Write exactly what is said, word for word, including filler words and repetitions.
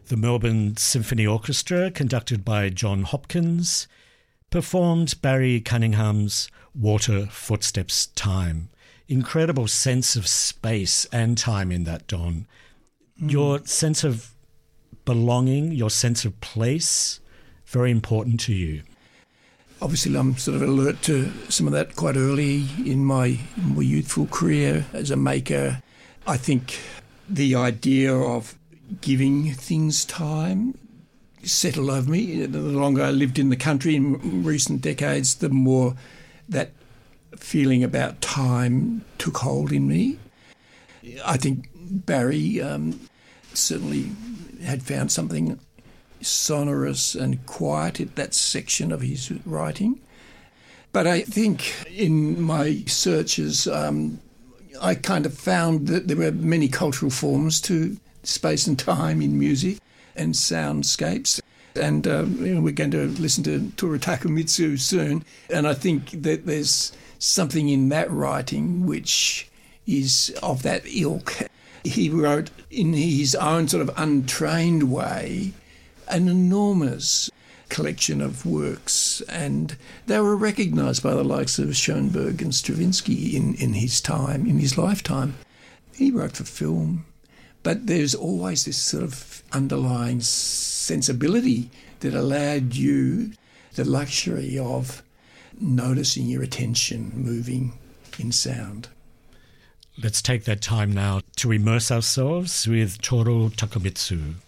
The Melbourne Symphony Orchestra, conducted by John Hopkins, performed Barry Cunningham's Water, Footsteps, Time. Incredible sense of space and time in that, Don. Mm. Your sense of belonging, your sense of place, very important to you. Obviously, I'm sort of alert to some of that quite early in my more youthful career as a maker. I think the idea of giving things time settled over me. The longer I lived in the country in recent decades, the more that feeling about time took hold in me. I think Barry um, certainly had found something sonorous and quiet in that section of his writing. But I think in my searches, um, I kind of found that there were many cultural forms to space and time in music and soundscapes. And um, you know, we're going to listen to Toru Takemitsu soon. And I think that there's something in that writing which is of that ilk. He wrote in his own sort of untrained way an enormous collection of works, and they were recognised by the likes of Schoenberg and Stravinsky in, in his time, in his lifetime. He wrote for film, but there's always this sort of underlying sensibility that allowed you the luxury of noticing your attention moving in sound. Let's take that time now to immerse ourselves with Toru Takemitsu.